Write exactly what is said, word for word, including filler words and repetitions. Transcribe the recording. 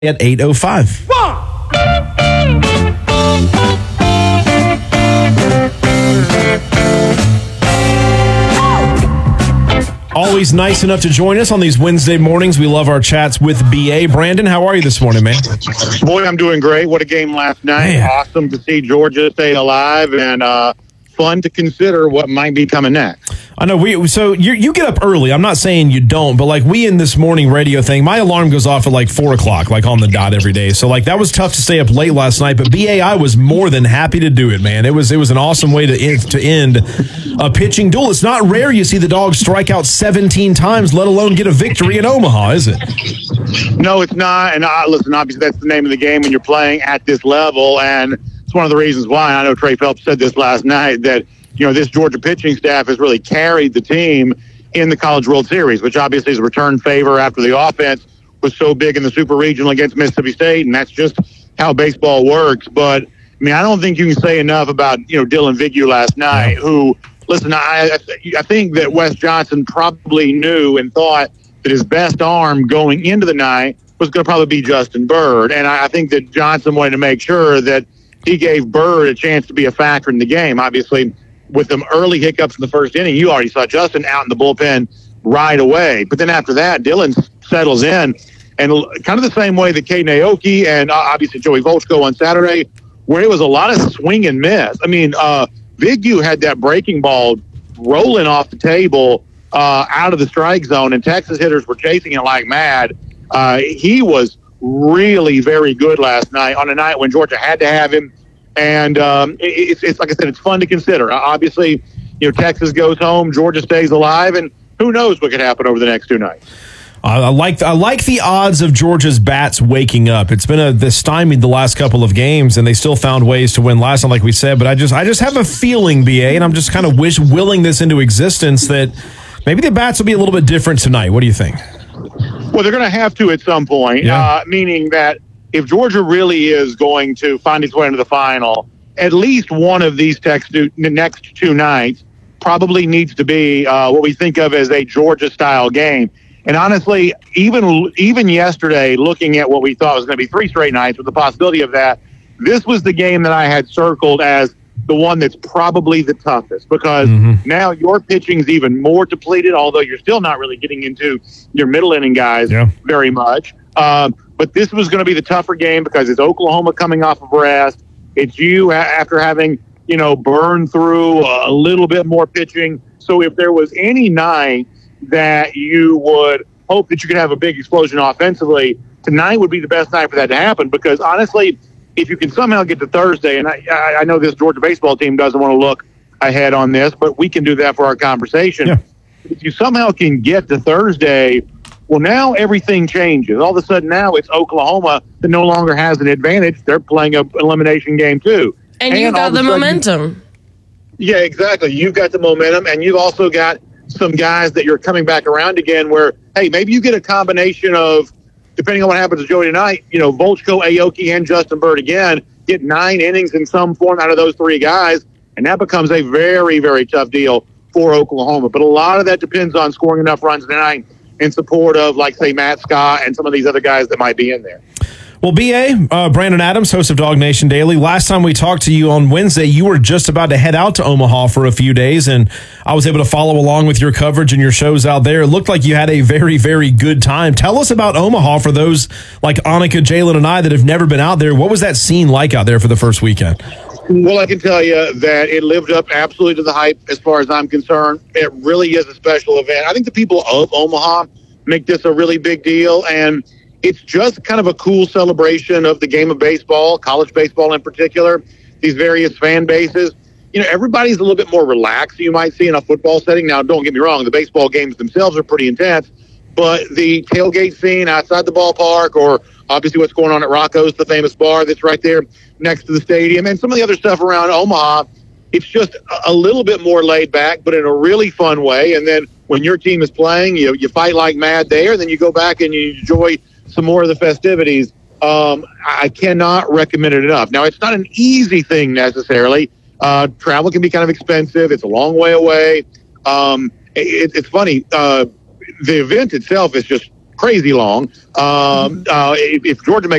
at eight oh five. Always nice enough to join us on these Wednesday mornings. We love our chats with B A. Brandon, how are you this morning, man? Boy, I'm doing great. What a game last night. Man. Awesome to see Georgia stay alive, and uh, fun to consider what might be coming next. I know. We so you you get up early. I'm not saying you don't, but like we in this morning radio thing, my alarm goes off at like four o'clock, like on the dot every day. So like that was tough to stay up late last night. But B A, I was more than happy to do it, man. It was it was an awesome way to end, to end a pitching duel. It's not rare you see the Dogs strike out seventeen times, let alone get a victory in Omaha, is it? No, it's not. And uh, listen, obviously that's the name of the game when you're playing at this level, and it's one of the reasons why. I know Trey Phelps said this last night that, you know, this Georgia pitching staff has really carried the team in the College World Series, which obviously is a return favor after the offense was so big in the Super Regional against Mississippi State, and that's just how baseball works. But, I mean, I don't think you can say enough about, you know, Dylan Vigneault last night, who, listen, I, I think that Wes Johnson probably knew and thought that his best arm going into the night was going to probably be Justin Bird, and I think that Johnson wanted to make sure that he gave Bird a chance to be a factor in the game. Obviously, with them early hiccups in the first inning, you already saw Justin out in the bullpen right away. But then after that, Dylan settles in, and kind of the same way that Caden Aoki and uh, obviously Joey Volchko on Saturday, where it was a lot of swing and miss. I mean, uh, Vigneault had that breaking ball rolling off the table uh, out of the strike zone, and Texas hitters were chasing it like mad. Uh, he was really very good last night on a night when Georgia had to have him. And um, it, it's, it's like I said, it's fun to consider. Uh, obviously, you know, Texas goes home, Georgia stays alive, and who knows what could happen over the next two nights. Uh, I like I like the odds of Georgia's bats waking up. It's been a the stymied the last couple of games, and they still found ways to win last night, like we said. But I just I just have a feeling, B A, and I'm just kind of wish willing this into existence that maybe the bats will be a little bit different tonight. What do you think? Well, they're going to have to at some point, yeah. uh, meaning that if Georgia really is going to find its way into the final, at least one of these text the next two nights probably needs to be uh, what we think of as a Georgia-style game. And honestly, even even yesterday, looking at what we thought was going to be three straight nights with the possibility of that, this was the game that I had circled as the one that's probably the toughest, because mm-hmm. now your pitching's even more depleted, although you're still not really getting into your middle inning guys yeah. very much. Um, But this was going to be the tougher game because it's Oklahoma coming off of rest. It's you after having, you know, burned through a little bit more pitching. So if there was any night that you would hope that you could have a big explosion offensively, tonight would be the best night for that to happen. Because honestly, if you can somehow get to Thursday, and I, I know this Georgia baseball team doesn't want to look ahead on this, but we can do that for our conversation. Yeah. If you somehow can get to Thursday, well, now everything changes. All of a sudden now it's Oklahoma that no longer has an advantage. They're playing an elimination game too. And, and you've got the momentum. You, yeah, exactly. You've got the momentum, and you've also got some guys that you're coming back around again where, hey, maybe you get a combination of, depending on what happens to Joey tonight, you know, Volchko, Aoki, and Justin Bird again, get nine innings in some form out of those three guys, and that becomes a very, very tough deal for Oklahoma. But a lot of that depends on scoring enough runs tonight in support of, like, say, Matt Scott and some of these other guys that might be in there. Well, B A, uh, Brandon Adams, host of Dog Nation Daily. Last time we talked to you on Wednesday, you were just about to head out to Omaha for a few days, and I was able to follow along with your coverage and your shows out there. It looked like you had a very, very good time. Tell us about Omaha for those like Annika, Jalen, and I that have never been out there. What was that scene like out there for the first weekend? Well, I can tell you that it lived up absolutely to the hype as far as I'm concerned. It really is a special event. I think the people of Omaha make this a really big deal, and it's just kind of a cool celebration of the game of baseball, college baseball in particular, these various fan bases. You know, everybody's a little bit more relaxed, you might see, in a football setting. Now, don't get me wrong, the baseball games themselves are pretty intense, but the tailgate scene outside the ballpark, or obviously what's going on at Rocco's, the famous bar that's right there next to the stadium, and some of the other stuff around Omaha, it's just a little bit more laid back, but in a really fun way. And then when your team is playing, you you fight like mad there, and then you go back and you enjoy some more of the festivities. Um, I cannot recommend it enough. Now, it's not an easy thing necessarily. Uh, travel can be kind of expensive. It's a long way away. Um, it, it's funny. Uh, the event itself is just crazy long. Um, uh, if, if Georgia makes